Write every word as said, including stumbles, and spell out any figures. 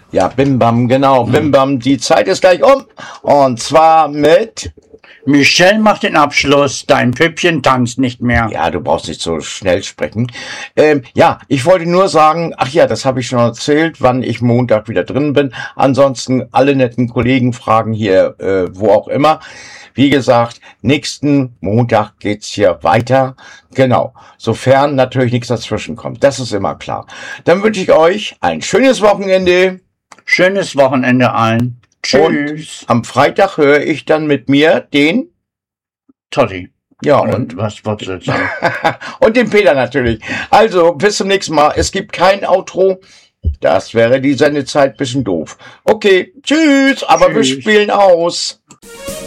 Ja, Bim Bam, genau, Bim Bam. Die Zeit ist gleich um. Und zwar mit... Michelle macht den Abschluss, dein Püppchen tanzt nicht mehr. Ja, du brauchst nicht so schnell sprechen. Ähm, ja, ich wollte nur sagen, ach ja, das habe ich schon erzählt, wann ich Montag wieder drin bin. Ansonsten alle netten Kollegen fragen hier, äh, wo auch immer. Wie gesagt, nächsten Montag geht's hier weiter. Genau, sofern natürlich nichts dazwischen kommt. Das ist immer klar. Dann wünsche ich euch ein schönes Wochenende. Schönes Wochenende allen. Tschüss. Und am Freitag höre ich dann mit mir den Totti. Ja, und, und was wolltest du jetzt sagen? und den Peter natürlich. Also, bis zum nächsten Mal. Es gibt kein Outro. Das wäre die Sendezeit bisschen doof. Okay, tschüss, aber Tschüss. wir spielen aus.